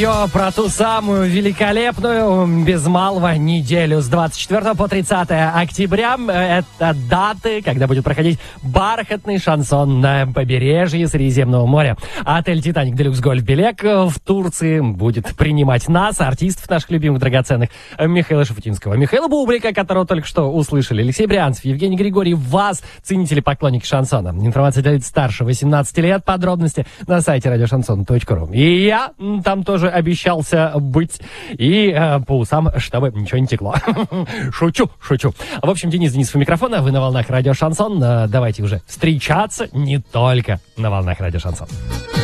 Про ту самую великолепную, без малого, неделю с 24 по 30 октября. Это даты, когда будет проходить бархатный шансон на побережье Средиземного моря. Отель «Титаник Делюкс Гольф Белек» в Турции будет принимать нас, артистов наших любимых драгоценных, Михаила Шафутинского, Михаила Бублика, которого только что услышали, Алексей Брянцев, Евгений Григорьев, вас, ценители, поклонники шансона. Информация для лиц старше 18 лет, подробности на сайте радиошансон.ру. И я там тоже обещался быть, и по усам, чтобы ничего не текло. Шучу. В общем, Денис у микрофона, вы на волнах радио Шансон. Давайте уже встречаться не только на волнах радио Шансон.